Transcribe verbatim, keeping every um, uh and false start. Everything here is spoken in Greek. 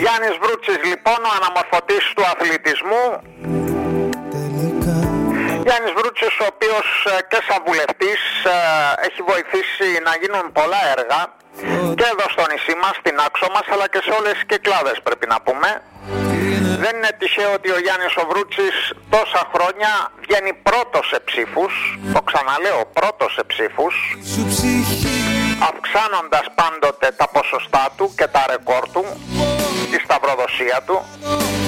Γιάννης Βρούτσης λοιπόν, ο αναμορφωτής του αθλητισμού. Γιάννης Βρούτσης, ο οποίος και σαν βουλευτής έχει βοηθήσει να γίνουν πολλά έργα και εδώ στο νησί μας, στην Άξο μας, αλλά και σε όλες τις Κυκλάδες πρέπει να πούμε. Δεν είναι τυχαίο ότι ο Γιάννης ο Βρούτσης τόσα χρόνια βγαίνει πρώτος σε ψήφους, το ξαναλέω, πρώτος σε ψήφους, αυξάνοντας πάντοτε τα ποσοστά του και τα ρεκόρ του, τη σταυροδοσία του.